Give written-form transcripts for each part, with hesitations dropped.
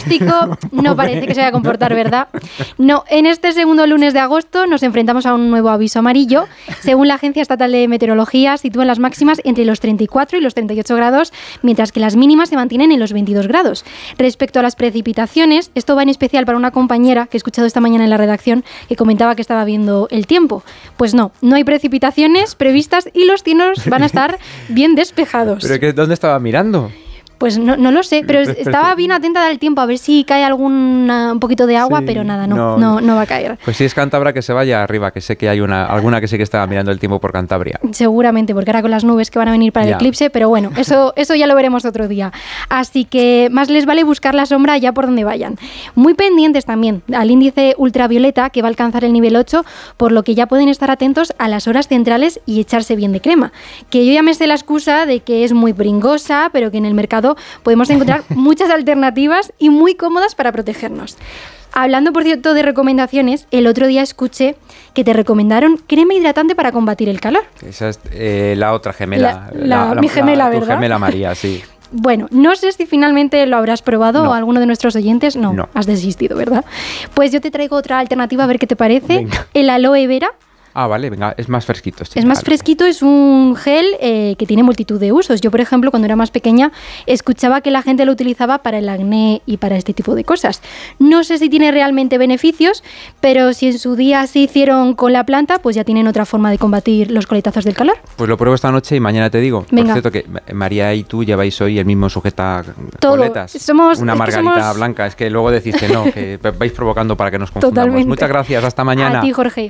pronóstico no parece que se vaya a comportar, ¿verdad? No, en este segundo lunes de agosto nos enfrentamos a un nuevo aviso amarillo. Según la Agencia Estatal de Meteorología, sitúan las máximas entre los 34 y los 38 grados, mientras que las mínimas se mantienen en los 22 grados. Respecto a las precipitaciones, esto va en especial para una compañera que he escuchado esta mañana en la redacción que comentaba que estaba viendo el tiempo. Pues no hay precipitaciones previstas y los cielos van a estar bien despejados. ¿Pero dónde estaba mirando? Pues no lo sé, pero estaba bien atenta al tiempo, a ver si cae un poquito de agua, sí, pero nada, no va a caer. Pues si es Cantabria, que se vaya arriba, que sé que hay alguna que sí que estaba mirando el tiempo por Cantabria. Seguramente, porque ahora con las nubes que van a venir para el eclipse, pero bueno, eso ya lo veremos otro día. Así que más les vale buscar la sombra allá por donde vayan. Muy pendientes también al índice ultravioleta, que va a alcanzar el nivel 8, por lo que ya pueden estar atentos a las horas centrales y echarse bien de crema. Que yo ya me sé la excusa de que es muy pringosa, pero que en el mercado podemos encontrar muchas alternativas y muy cómodas para protegernos. Hablando, por cierto, de recomendaciones, el otro día escuché que te recomendaron crema hidratante para combatir el calor. Esa es la otra gemela. Mi gemela, ¿verdad? Tu gemela María, sí. Bueno, no sé si finalmente lo habrás probado o alguno de nuestros oyentes. No, has desistido, ¿verdad? Pues yo te traigo otra alternativa, a ver qué te parece. Venga. El aloe vera. Ah, vale, venga, es más fresquito. Sí, es más fresquito, es un gel que tiene multitud de usos. Yo, por ejemplo, cuando era más pequeña, escuchaba que la gente lo utilizaba para el acné y para este tipo de cosas. No sé si tiene realmente beneficios, pero si en su día se hicieron con la planta, pues ya tienen otra forma de combatir los coletazos del calor. Pues lo pruebo esta noche y mañana te digo. Venga. Por cierto, que María y tú lleváis hoy el mismo sujeta coletas. Una margarita blanca. Es que luego decís que no, que vais provocando para que nos confundamos. Totalmente. Muchas gracias, hasta mañana. A ti, Jorge.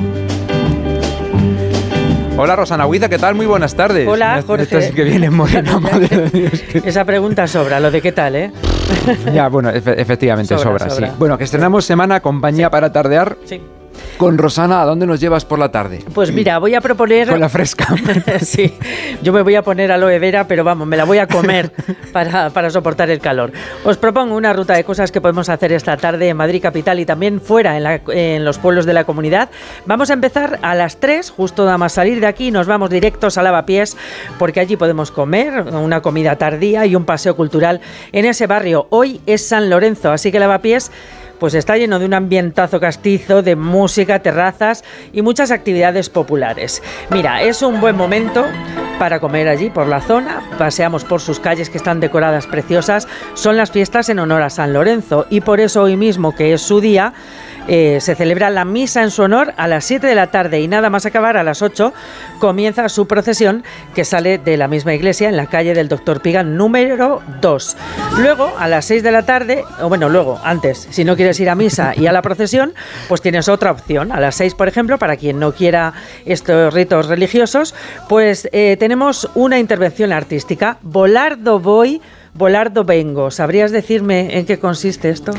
Hola, Rosana Huiza, ¿qué tal? Muy buenas tardes. Hola, Jorge. Esto sí que viene morena, madre de Dios. Esa pregunta sobra, lo de qué tal, ¿eh? Ya, bueno, efectivamente sobra. Sí. Bueno, que estrenamos semana Compañía para Tardear. Sí. Con Rosana, ¿a dónde nos llevas por la tarde? Pues mira, voy a proponer... Con la fresca. Sí, yo me voy a poner aloe vera, pero vamos, me la voy a comer para soportar el calor. Os propongo una ruta de cosas que podemos hacer esta tarde en Madrid capital y también fuera, en los pueblos de la comunidad. Vamos a empezar a las 3, justo nada más salir de aquí, nos vamos directos a Lavapiés, porque allí podemos comer una comida tardía y un paseo cultural en ese barrio. Hoy es San Lorenzo, así que Lavapiés pues está lleno de un ambientazo castizo, de música, terrazas y muchas actividades populares. Mira, es un buen momento para comer allí por la zona. Paseamos por sus calles que están decoradas preciosas. Son las fiestas en honor a San Lorenzo y por eso hoy mismo, que es su día, se celebra la misa en su honor a las 7 de la tarde y nada más acabar a las 8 comienza su procesión que sale de la misma iglesia en la calle del Doctor Pigan número 2. Luego a las 6 de la tarde, o bueno, luego antes, si no quieres ir a misa y a la procesión, pues tienes otra opción. A las 6, por ejemplo, para quien no quiera estos ritos religiosos, pues tenemos una intervención artística. Volardo voy, volardo vengo. ¿Sabrías decirme en qué consiste esto?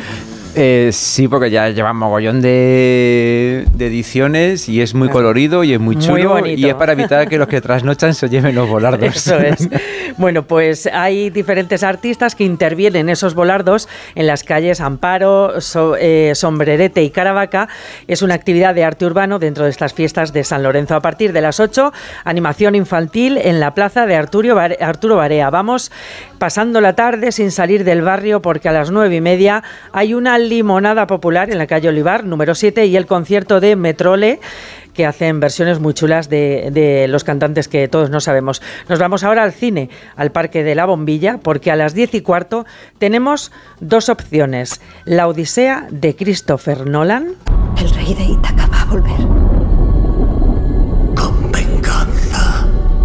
Sí, porque ya lleva mogollón de ediciones y es muy colorido y es muy chulo, muy bonito. Y es para evitar que los que trasnochan se lleven los volardos. Eso es. Bueno, pues hay diferentes artistas que intervienen esos volardos en las calles Amparo, Sombrerete y Caravaca. Es una actividad de arte urbano dentro de estas fiestas de San Lorenzo. A partir de las 8, animación infantil en la plaza de Arturo Barea. Vamos pasando la tarde sin salir del barrio porque a las 9:30 hay una limonada popular en la calle Olivar, número 7, y el concierto de Metrole, que hacen versiones muy chulas de los cantantes que todos no sabemos. Nos vamos ahora al cine, al Parque de la Bombilla, porque a las 10:15 tenemos dos opciones. La Odisea de Christopher Nolan. El rey de Ítaca va a volver. Con venganza.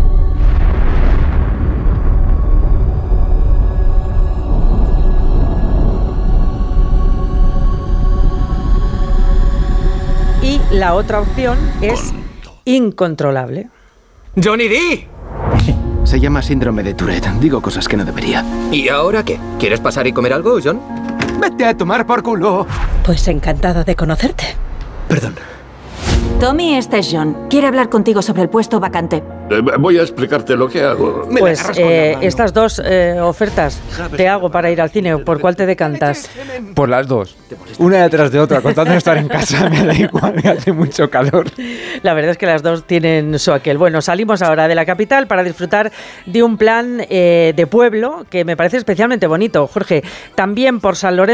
Y la otra opción es Incontrolable. ¡Johnny D! Se llama síndrome de Tourette. Digo cosas que no debería. ¿Y ahora qué? ¿Quieres pasar y comer algo, John? ¡Vete a tomar por culo! Pues encantado de conocerte. Perdón. Tommy, este es John. Quiere hablar contigo sobre el puesto vacante. Voy a explicarte lo que hago. Pues estas dos ofertas te hago para ir al cine. ¿Por cuál te decantas? Por las dos. Una detrás de otra. Contando estar en casa me da igual, me hace mucho calor. La verdad es que las dos tienen su aquel. Bueno, salimos ahora de la capital para disfrutar de un plan de pueblo que me parece especialmente bonito, Jorge. También por San Lorenzo.